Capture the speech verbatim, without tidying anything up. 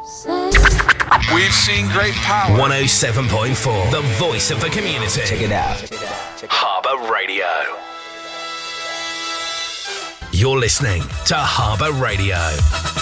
We've seen great power. one oh seven point four, the voice of the community. Check it out. Harbour Radio. You're listening to Harbour Radio.